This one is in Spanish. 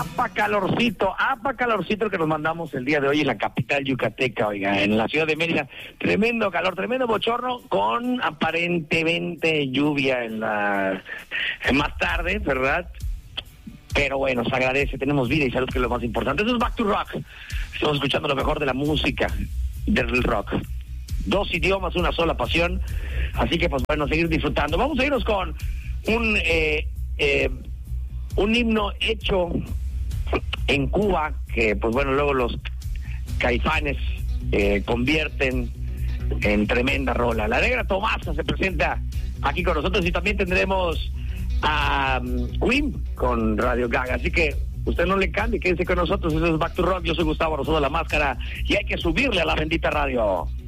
apa calorcito que nos mandamos el día de hoy en la capital yucateca, oiga, en la ciudad de Mérida. Tremendo calor, tremendo bochorno, con aparentemente lluvia más tarde, ¿verdad? Pero bueno, se agradece, tenemos vida y salud, que es lo más importante. Eso es Back to Rock. Estamos escuchando lo mejor de la música, del rock. 2 idiomas, una sola pasión. Así que, pues bueno, seguir disfrutando. Vamos a irnos con un himno hecho en Cuba, que pues bueno, luego los Caifanes convierten en tremenda rola. La Negra Tomasa se presenta aquí con nosotros, y también tendremos a Queen con Radio Gaga. Así que usted no le cambie, quédese con nosotros. Eso es Back to Rock. Yo soy Gustavo Rosado, La Máscara, y hay que subirle a la bendita radio.